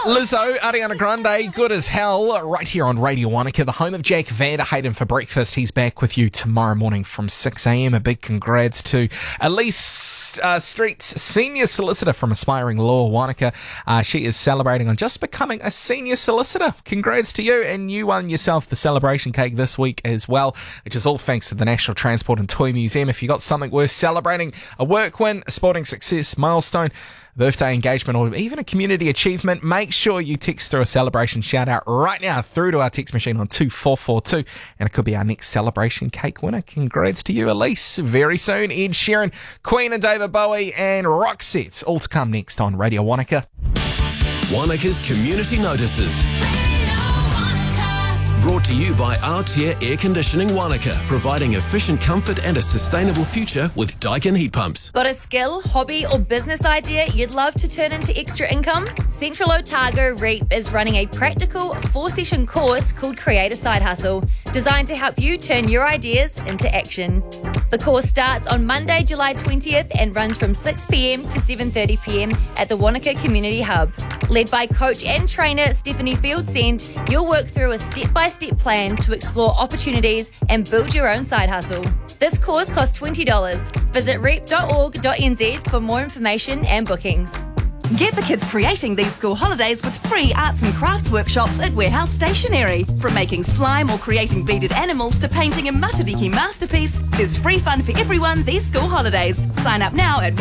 Lizzo, Ariana Grande, Good as Hell, right here on Radio Wanaka, the home of Jack Vanderheyden for breakfast. He's back with you tomorrow morning from 6 a.m. A big congrats to Elise Street's senior solicitor from Aspiring Law Wanaka. She is celebrating on just becoming a senior solicitor. Congrats to you, and you won yourself the celebration cake this week as well, which is all thanks to the National Transport and Toy Museum. If you got something worth celebrating, a work win, a sporting success, milestone, birthday, engagement, or even a community achievement, make sure you text through a celebration shout out right now through to our text machine on 2442, and it could be our next celebration cake winner. Congrats to you, Elise. Very soon, Ed Sheeran, Queen and David Bowie, and Roxette, all to come next on Radio Wanaka. Wanaka's Community Notices. Brought to you by Aotea Air Conditioning Wanaka, providing efficient comfort and a sustainable future with Daikin heat pumps. Got a skill, hobby or business idea you'd love to turn into extra income? Central Otago REAP is running a practical 4-session course called Create a Side Hustle, designed to help you turn your ideas into action. The course starts on Monday, July 20th and runs from 6 p.m. to 7:30 p.m. at the Wanaka Community Hub. Led by coach and trainer Stephanie Fieldsend, you'll work through a step-by-step plan to explore opportunities and build your own side hustle. This course costs $20. Visit reap.org.nz for more information and bookings. Get the kids creating these school holidays with free arts and crafts workshops at Warehouse Stationery. From making slime or creating beaded animals to painting a Matariki masterpiece, there's free fun for everyone these school holidays. Sign up now at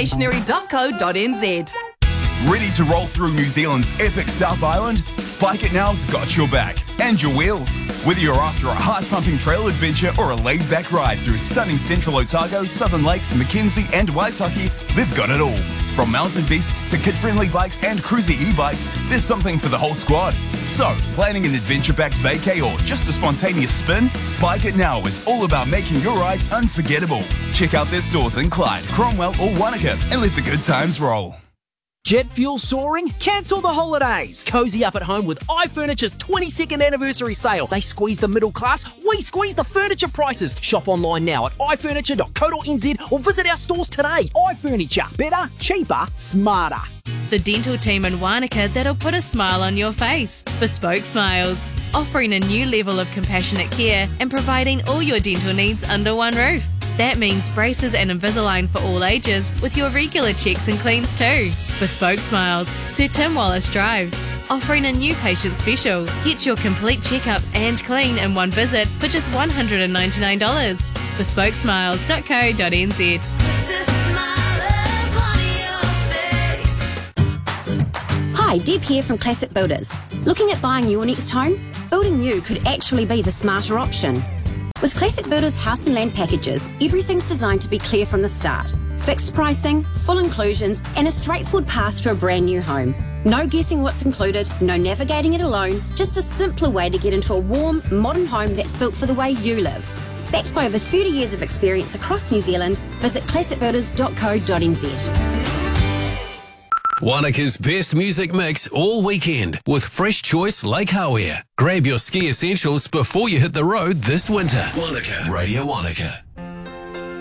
warehousestationery.co.nz. Ready to roll through New Zealand's epic South Island? Bike It Now's got your back and your wheels. Whether you're after a heart-pumping trail adventure or a laid-back ride through stunning Central Otago, Southern Lakes, Mackenzie and Waitaki, they've got it all. From mountain beasts to kid-friendly bikes and cruiser e-bikes, there's something for the whole squad. So, planning an adventure-packed vacay or just a spontaneous spin? Bike It Now is all about making your ride unforgettable. Check out their stores in Clyde, Cromwell or Wanaka and let the good times roll. Jet fuel soaring? Cancel the holidays. Cozy up at home with iFurniture's 22nd anniversary sale. They squeeze the middle class, we squeeze the furniture prices. Shop online now at ifurniture.co.nz or visit our stores today. iFurniture. Better, cheaper, smarter. The dental team in Wanaka that'll put a smile on your face. Bespoke Smiles. Offering a new level of compassionate care and providing all your dental needs under one roof. That means braces and Invisalign for all ages with your regular checks and cleans too. Bespoke Smiles, Sir Tim Wallace Drive. Offering a new patient special. Get your complete checkup and clean in one visit for just $199. Bespokesmiles.co.nz. Hi, Deb here from Classic Builders. Looking at buying your next home? Building new could actually be the smarter option. With Classic Builders house and land packages, everything's designed to be clear from the start. Fixed pricing, full inclusions, and a straightforward path to a brand new home. No guessing what's included, no navigating it alone, just a simpler way to get into a warm, modern home that's built for the way you live. Backed by over 30 years of experience across New Zealand, visit classicbuilders.co.nz. Wanaka's best music mix all weekend with Fresh Choice Lake Hawea. Grab your ski essentials before you hit the road this winter. Wanaka. Radio Wanaka.